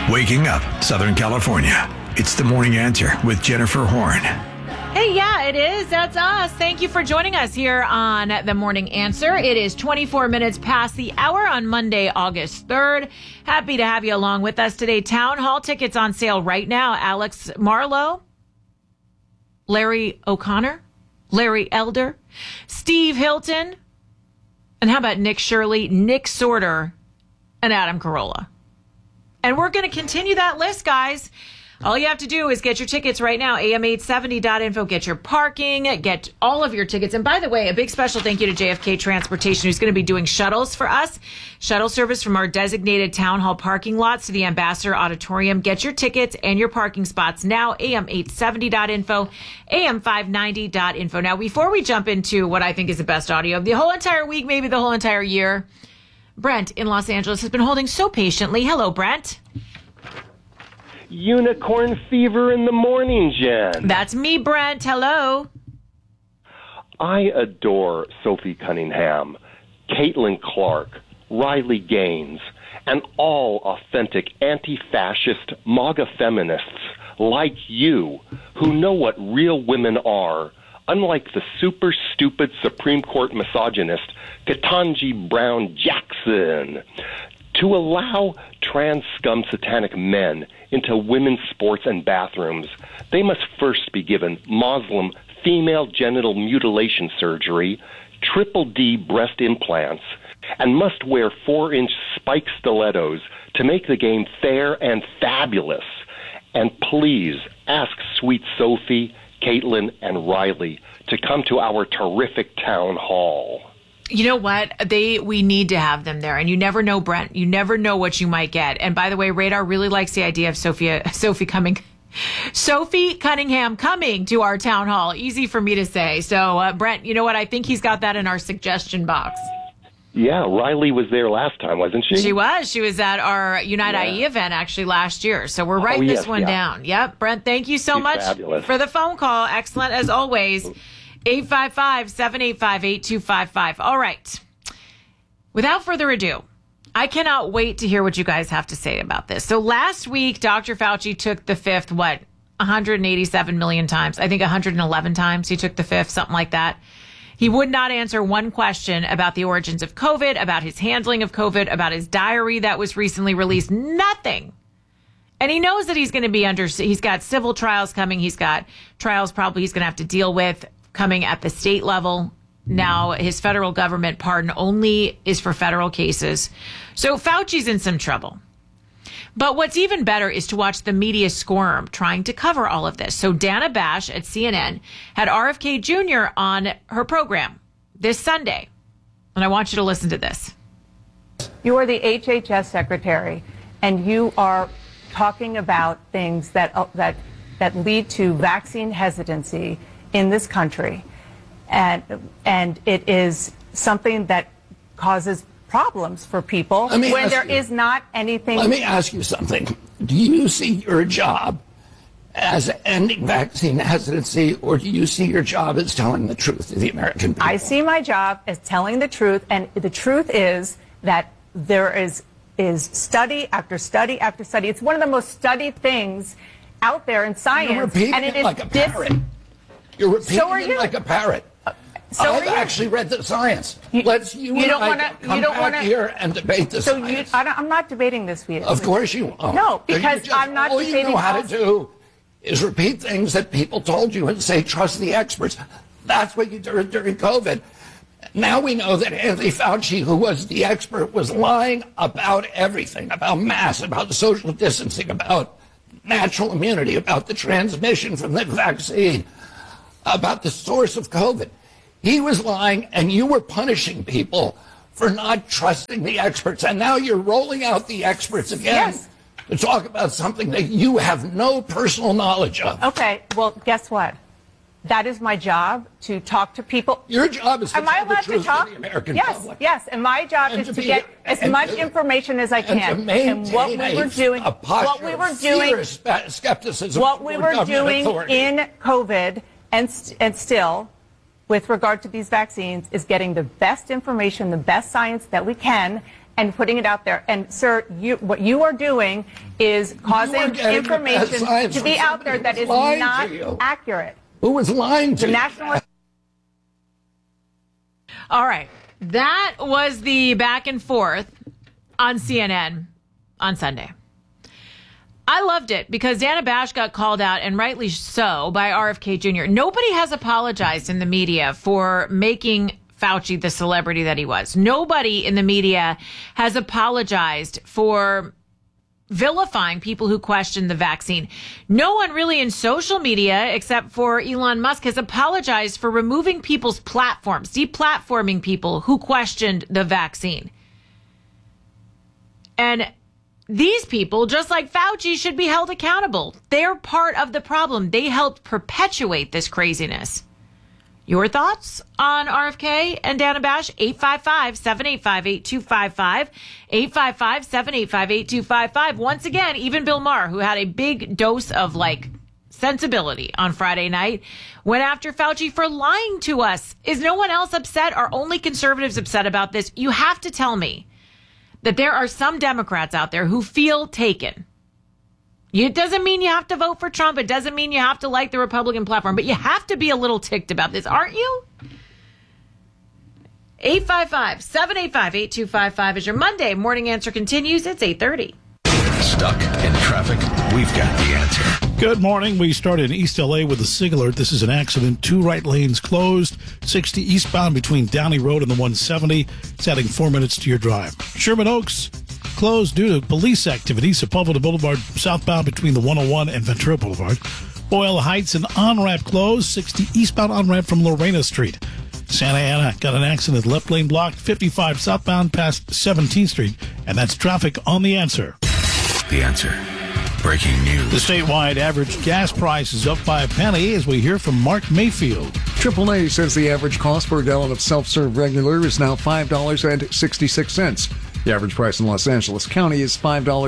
Waking up Southern California. It's the Morning Answer with Jennifer Horn. Hey, yeah, it is. That's us. Thank you for joining us here on The Morning Answer. It is 24 minutes past the hour on Monday, August 3rd. Happy to have you along with us today. Town Hall tickets on sale right now. Alex Marlowe, Larry O'Connor, Larry Elder, Steve Hilton, and how about Nick Shirley, Nick Sorter, and Adam Carolla. And we're going to continue that list, guys. All you have to do is get your tickets right now, am870.info. Get your parking, get all of your tickets. And by the way, a big special thank you to JFK Transportation, who's going to be doing shuttles for us. Shuttle service from our designated town hall parking lots to the Ambassador Auditorium. Get your tickets and your parking spots now, am870.info, am590.info. Now, before we jump into what I think is the best audio of the whole entire week, maybe the whole entire year, Brent in Los Angeles has been holding so patiently. Hello, Brent. Unicorn fever in the morning, Jen. That's me, Brent. Hello. I adore Sophie Cunningham, Caitlin Clark, Riley Gaines, and all authentic anti-fascist MAGA feminists like you who know what real women are, unlike the super stupid Supreme Court misogynist Ketanji Brown Jackson. To allow trans scum satanic men into women's sports and bathrooms, they must first be given Muslim female genital mutilation surgery, triple D breast implants, and must wear 4-inch spike stilettos to make the game fair and fabulous. And please ask sweet Sophie, Caitlin, and Riley to come to our terrific town hall. You know what? We need to have them there. And you never know, Brent. You never know what you might get. And by the way, Radar really likes the idea of Sophie Cunningham coming to our town hall. Easy for me to say. So, Brent, you know what? I think he's got that in our suggestion box. Yeah, Riley was there last time, wasn't she? She was. She was at our Unite IE event actually last year. So we're writing this one down. Yep. Brent, thank you so much for the phone call. Excellent as always. 855-785-8255. All right. Without further ado, I cannot wait to hear what you guys have to say about this. So last week, Dr. Fauci took the fifth, 187 million times. I think 111 times he took the fifth, something like that. He would not answer one question about the origins of COVID, about his handling of COVID, about his diary that was recently released. Nothing. And he knows that he's going to be he's got civil trials coming. He's got trials probably he's going to have to deal with coming at the state level. Now, his federal government pardon only is for federal cases. So Fauci's in some trouble. But what's even better is to watch the media squirm trying to cover all of this. So Dana Bash at CNN had RFK Jr. on her program this Sunday. And I want you to listen to this. You are the HHS secretary, and you are talking about things that lead to vaccine hesitancy in this country, and it is something that causes problems for people when there is not anything. Let me ask you something. Do you see your job as ending vaccine hesitancy, or do you see your job as telling the truth to the American people? I see my job as telling the truth, and the truth is that there is study after study after study. It's one of the most studied things out there in science. You're repeating and it it like a parrot. You're repeating it like a parrot. I've actually read the science. You don't want to come back here and debate the science. I'm not debating this with you. Of course you won't. No, because I'm not debating. All you know how to do is repeat things that people told you and say, trust the experts. That's what you did during COVID. Now we know that Anthony Fauci, who was the expert, was lying about everything, about masks, about social distancing, about natural immunity, about the transmission from the vaccine, about the source of COVID. He was lying, and you were punishing people for not trusting the experts. And now you're rolling out the experts again to talk about something that you have no personal knowledge of. Okay, well, guess what? That is my job, to talk to people. Your job is to tell the truth to the American public. Yes, and my job is to get as much information as I can. And to maintain what we were doing, a posture of fear, skepticism. What we were doing in COVID and still, with regard to these vaccines, is getting the best information, the best science that we can, and putting it out there. And, sir, what you are doing is causing information to be out there that is not accurate. Who was lying to you? All right. That was the back and forth on CNN on Sunday. I loved it because Dana Bash got called out, and rightly so, by RFK Jr. Nobody has apologized in the media for making Fauci the celebrity that he was. Nobody in the media has apologized for vilifying people who question the vaccine. No one really in social media, except for Elon Musk, has apologized for removing people's platforms, deplatforming people who questioned the vaccine. And these people, just like Fauci, should be held accountable. They're part of the problem. They helped perpetuate this craziness. Your thoughts on RFK and Dana Bash? 855-785-8255. 855-785-8255. Once again, even Bill Maher, who had a big dose of sensibility on Friday night, went after Fauci for lying to us. Is no one else upset? Are only conservatives upset about this? You have to tell me that there are some Democrats out there who feel taken. It doesn't mean you have to vote for Trump. It doesn't mean you have to like the Republican platform, but you have to be a little ticked about this, aren't you? 855-785-8255 is your Monday morning answer continues. It's 8:30. Stuck in traffic? We've got the answer. Good morning. We start in East L.A. with a SIG alert. This is an accident. 2 right lanes closed. 60 eastbound between Downey Road and the 170. It's adding 4 minutes to your drive. Sherman Oaks closed due to police activity. Sepulveda Boulevard southbound between the 101 and Ventura Boulevard. Boyle Heights and on-ramp closed. 60 eastbound on-ramp from Lorena Street. Santa Ana got an accident. Left lane blocked. 55 southbound past 17th Street. And that's traffic on The Answer. The Answer. Breaking news. The statewide average gas price is up by a penny as we hear from Mark Mayfield. AAA says the average cost per gallon of self-serve regular is now $5.66. The average price in Los Angeles County is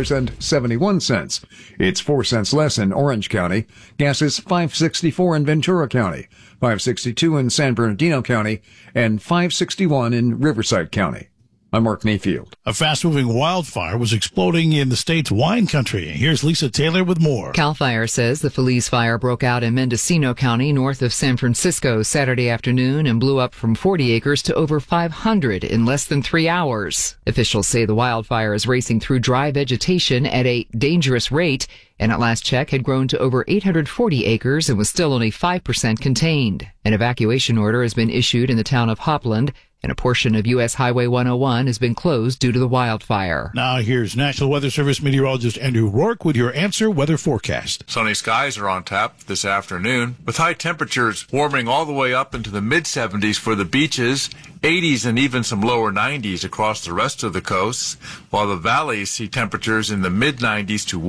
$5.71. It's 4 cents less in Orange County. Gas is $5.64 in Ventura County, $5.62 in San Bernardino County, and $5.61 in Riverside County. I'm Mark Mayfield. A fast-moving wildfire was exploding in the state's wine country. Here's Lisa Taylor with more. CAL FIRE says the Feliz fire broke out in Mendocino County, north of San Francisco, Saturday afternoon and blew up from 40 acres to over 500 in less than 3 hours. Officials say the wildfire is racing through dry vegetation at a dangerous rate and at last check had grown to over 840 acres and was still only 5% contained. An evacuation order has been issued in the town of Hopland, and a portion of U.S. Highway 101 has been closed due to the wildfire. Now here's National Weather Service meteorologist Andrew Rourke with your Answer weather forecast. Sunny skies are on tap this afternoon, with high temperatures warming all the way up into the mid-70s for the beaches, 80s and even some lower 90s across the rest of the coast, while the valleys see temperatures in the mid-90s to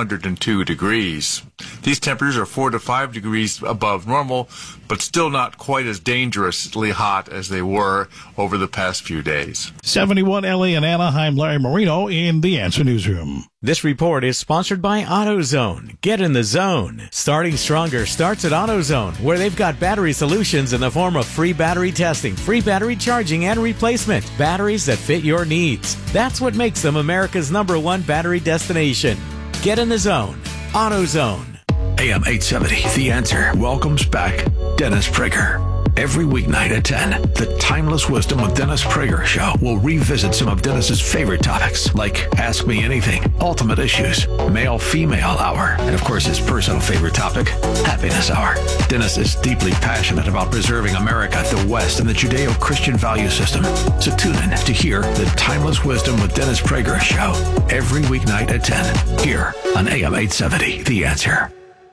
102 degrees. These temperatures are 4 to 5 degrees above normal, but still not quite as dangerously hot as they were over the past few days. 71 LA and Anaheim, Larry Marino in the Answer Newsroom. This report is sponsored by AutoZone. Get in the zone. Starting Stronger starts at AutoZone, where they've got battery solutions in the form of free battery testing, free battery charging, and replacement. Batteries that fit your needs. That's what makes them America's #1 battery destination. Get in the zone. AutoZone. AM 870, The Answer welcomes back Dennis Prager. Every weeknight at 10, the Timeless Wisdom with Dennis Prager show will revisit some of Dennis's favorite topics, like Ask Me Anything, Ultimate Issues, Male-Female Hour, and of course his personal favorite topic, Happiness Hour. Dennis is deeply passionate about preserving America, the West, and the Judeo-Christian value system. So tune in to hear the Timeless Wisdom with Dennis Prager show every weeknight at 10, here on AM 870, The Answer.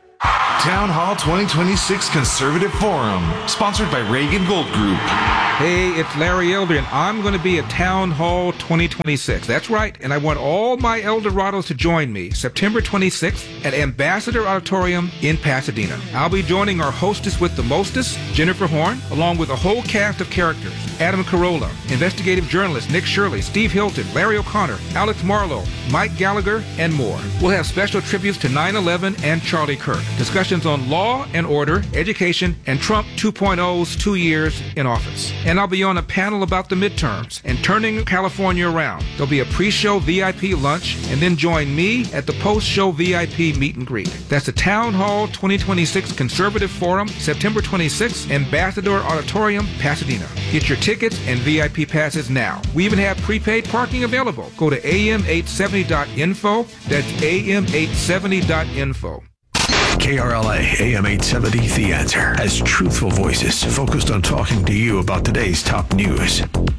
Town Hall 2026 Conservative Forum, sponsored by Reagan Gold Group. Hey, it's Larry Elder, and I'm going to be at Town Hall 2026. That's right, and I want all my Eldorados to join me September 26th at Ambassador Auditorium in Pasadena. I'll be joining our hostess with the mostest, Jennifer Horn, along with a whole cast of characters. Adam Carolla, investigative journalists Nick Shirley, Steve Hilton, Larry O'Connor, Alex Marlowe, Mike Gallagher, and more. We'll have special tributes to 9/11 and Charlie Kirk, discussions on law and order, education, and Trump 2.0's 2 years in office. And I'll be on a panel about the midterms and turning California around. There'll be a pre-show VIP lunch, and then join me at the post-show VIP meet and greet. That's the Town Hall 2026 Conservative Forum, September 26th, Ambassador Auditorium, Pasadena. Get your tickets and VIP passes now. We even have prepaid parking available. Go to am870.info. That's am870.info. KRLA AM 870, The Answer, has truthful voices focused on talking to you about today's top news.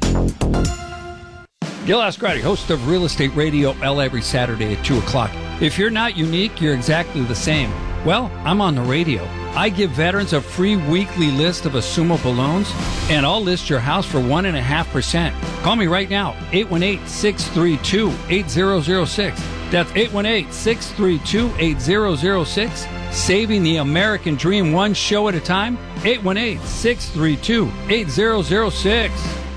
Gil Ascardi, host of Real Estate Radio L every Saturday at 2 o'clock. If you're not unique, you're exactly the same. Well, I'm on the radio. I give veterans a free weekly list of assumable loans, and I'll list your house for 1.5%. Call me right now, 818-632-8006. That's 818-632-8006. Saving the American dream one show at a time, 818-632-8006.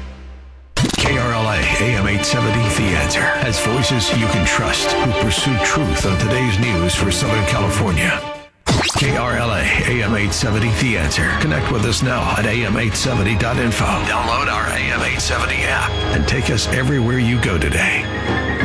KRLA AM 870, The Answer, has voices you can trust who pursue truth on today's news for Southern California. KRLA AM 870, The Answer. Connect with us now at am870.info. Download our AM 870 app and take us everywhere you go today.